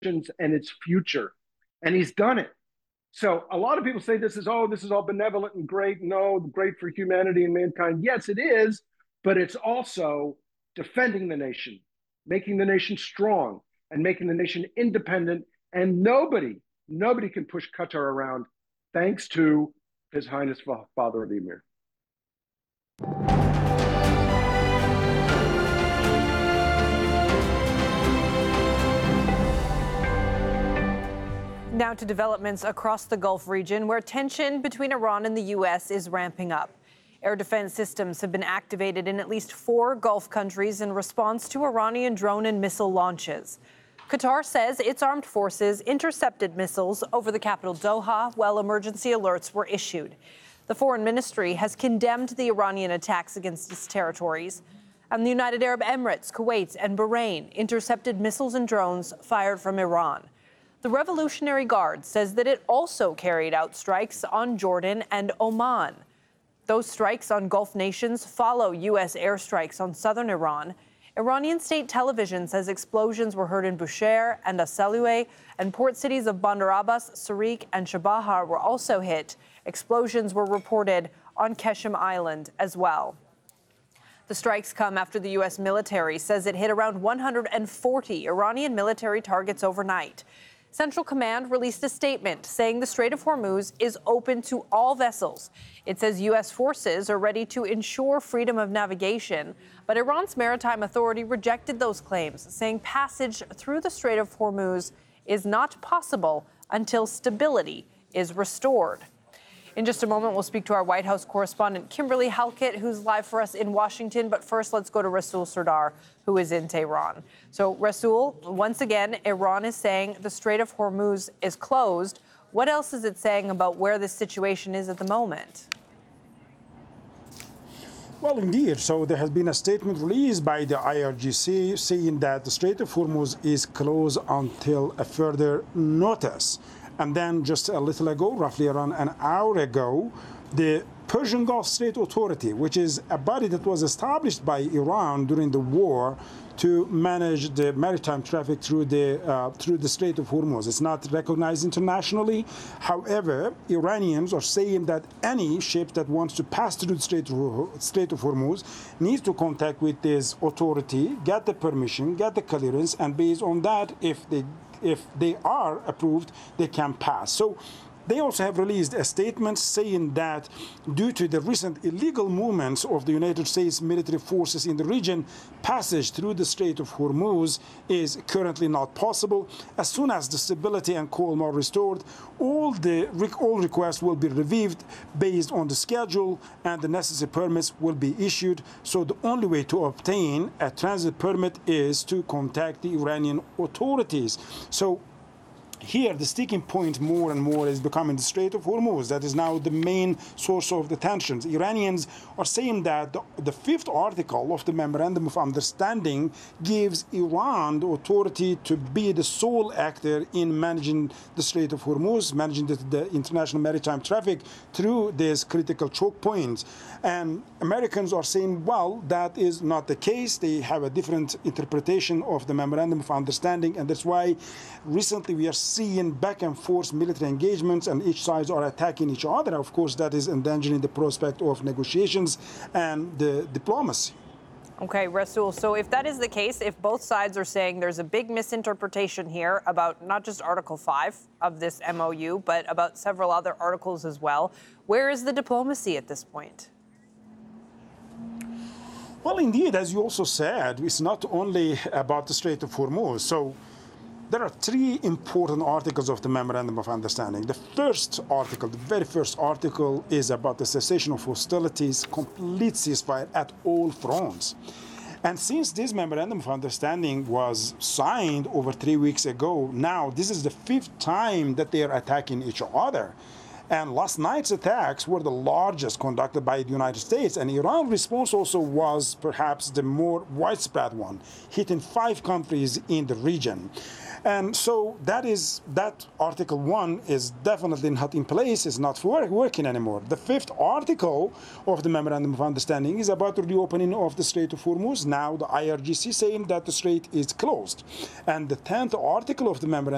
and its future. And he's done it. So a lot of people say this is all benevolent and great. No, great for humanity and mankind. Yes, it is, but it's also defending the nation, making the nation strong, and making the nation independent. And nobody can push Qatar around, thanks to His Highness Father of the Emir. Now to developments across the Gulf region, where tension between Iran and the U.S. is ramping up. Air defense systems have been activated in at least 4 Gulf countries in response to Iranian drone and missile launches. Qatar says its armed forces intercepted missiles over the capital Doha while emergency alerts were issued. The foreign ministry has condemned the Iranian attacks against its territories. And the United Arab Emirates, Kuwait, and Bahrain intercepted missiles and drones fired from Iran. The Revolutionary Guard says that it also carried out strikes on Jordan and Oman. Those strikes on Gulf nations follow U.S. airstrikes on southern Iran. Iranian state television says explosions were heard in Bushehr and As-Saloueh, and port cities of Bandar Abbas, Sarik, and Chabahar were also hit. Explosions were reported on Qeshm Island as well. The strikes come after the U.S. military says it hit around 140 Iranian military targets overnight. Central Command released a statement saying the Strait of Hormuz is open to all vessels. It says U.S. forces are ready to ensure freedom of navigation, but Iran's maritime authority rejected those claims, saying passage through the Strait of Hormuz is not possible until stability is restored. In just a moment, we'll speak to our White House correspondent, Kimberly Halkett, who's live for us in Washington. But first, let's go to Rasul Sardar, who is in Tehran. So, Rasul, once again, Iran is saying the Strait of Hormuz is closed. What else is it saying about where this situation is at the moment? Well, indeed. So there has been a statement released by the IRGC saying that the Strait of Hormuz is closed until a further notice. And then just a little ago, roughly around an hour ago, the Persian Gulf Strait Authority, which is a body that was established by Iran during the war to manage the maritime traffic through the Strait of Hormuz. It's not recognized internationally. However, Iranians are saying that any ship that wants to pass through the Strait of Hormuz needs to contact with this authority, get the permission, get the clearance, and based on that, if they are approved, they can pass. So they also have released a statement saying that due to the recent illegal movements of the United States military forces in the region, passage through the Strait of Hormuz is currently not possible. As soon as the stability and calm are restored, all requests will be reviewed based on the schedule, and the necessary permits will be issued. So the only way to obtain a transit permit is to contact the Iranian authorities. So here, the sticking point more and more is becoming the Strait of Hormuz. That is now the main source of the tensions. Iranians are saying that the 5th article of the Memorandum of Understanding gives Iran the authority to be the sole actor in managing the Strait of Hormuz, managing the international maritime traffic through these critical choke points. And Americans are saying, well, that is not the case. They have a different interpretation of the Memorandum of Understanding, and that's why recently we are seeing back and forth military engagements, and each side are attacking each other. Of course, that is endangering the prospect of negotiations and the diplomacy. Okay, Rasul, so if that is the case, if both sides are saying there's a big misinterpretation here about not just Article 5 of this MOU, but about several other articles as well, where is the diplomacy at this point? Well, indeed, as you also said, it's not only about the Strait of Hormuz. So there are 3 important articles of the Memorandum of Understanding. The first article, the very first article, is about the cessation of hostilities, complete ceasefire at all fronts. And since this Memorandum of Understanding was signed over 3 weeks ago, now this is the 5th time that they are attacking each other. And last night's attacks were the largest conducted by the United States. And Iran's response also was perhaps the more widespread one, hitting 5 countries in the region. And so that Article 1 is definitely not in place, it's not working anymore. The 5th article of the Memorandum of Understanding is about the reopening of the Strait of Hormuz. Now the IRGC saying that the strait is closed. And the 10th article of the Memorandum